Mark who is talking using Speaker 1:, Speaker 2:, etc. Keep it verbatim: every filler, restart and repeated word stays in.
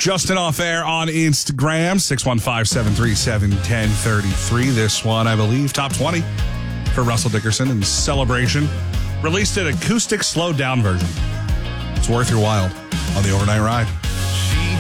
Speaker 1: Justin off air on Instagram, six one five, seven three seven, one zero three three. This one, I believe, top twenty for Russell Dickerson in celebration. Released an acoustic slowed down version. It's worth your while on the overnight ride.